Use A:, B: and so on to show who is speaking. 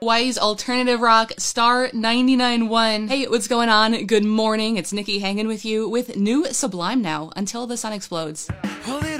A: Hawaii's alternative rock, Star 99.1. Hey, what's going on? Good morning. It's Nikki hanging with you with new Sublime now, Until the Sun Explodes.
B: Hold it